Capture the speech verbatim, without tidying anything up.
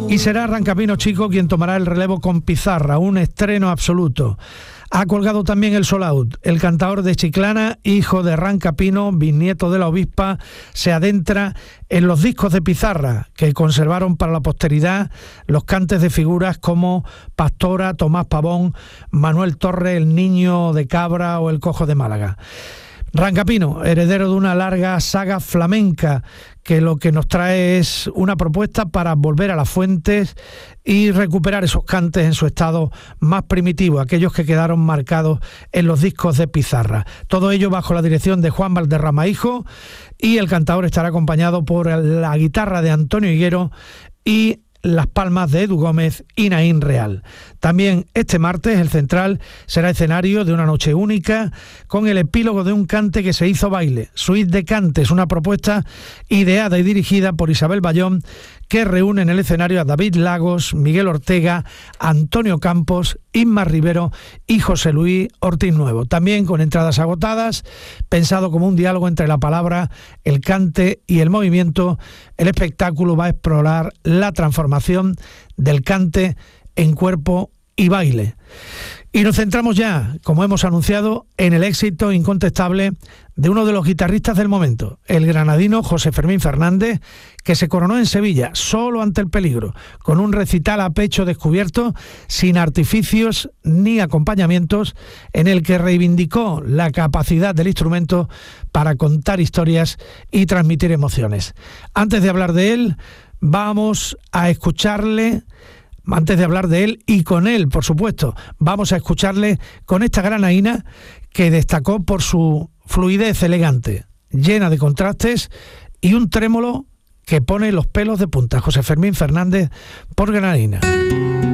Y será Rancapino Chico quien tomará el relevo con Pizarra, un estreno absoluto. Ha colgado también el Sold Out. El cantador de Chiclana, hijo de Rancapino, bisnieto de la obispa, se adentra en los discos de Pizarra, que conservaron para la posteridad los cantes de figuras como Pastora, Tomás Pavón, Manuel Torres, el Niño de Cabra o el Cojo de Málaga. Rancapino, heredero de una larga saga flamenca, que lo que nos trae es una propuesta para volver a las fuentes y recuperar esos cantes en su estado más primitivo, aquellos que quedaron marcados en los discos de Pizarra. Todo ello bajo la dirección de Juan Valderrama Hijo, y el cantador estará acompañado por la guitarra de Antonio Higuero y las palmas de Edu Gómez y Naín Real. También este martes el Central será escenario de una noche única con el epílogo de un cante que se hizo baile, Suite de Cantes, una propuesta ideada y dirigida por Isabel Bayón, que reúne en el escenario a David Lagos, Miguel Ortega, Antonio Campos, Inma Rivero y José Luis Ortiz Nuevo. También con entradas agotadas, pensado como un diálogo entre la palabra, el cante y el movimiento, el espectáculo va a explorar la transformación del cante en cuerpo y baile. Y nos centramos ya, como hemos anunciado, en el éxito incontestable de uno de los guitarristas del momento, el granadino José Fermín Fernández, que se coronó en Sevilla, solo ante el peligro, con un recital a pecho descubierto, sin artificios ni acompañamientos, en el que reivindicó la capacidad del instrumento para contar historias y transmitir emociones. Antes de hablar de él, vamos a escucharle... Antes de hablar de él y con él, por supuesto, vamos a escucharle con esta granaína que destacó por su fluidez elegante, llena de contrastes y un trémolo que pone los pelos de punta. José Fermín Fernández por Granaína.